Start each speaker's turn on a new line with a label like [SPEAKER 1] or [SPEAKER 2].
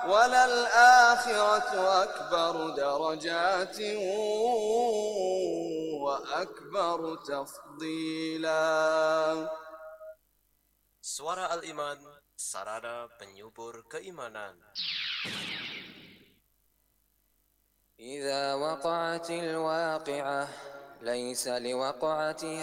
[SPEAKER 1] وللآخرة أكبر درجات وأكبر تفضيلا.
[SPEAKER 2] Suara Al-Iman, sarana penyubur keimanan.
[SPEAKER 1] إذا وقعت الواقعة ليس لوقعتها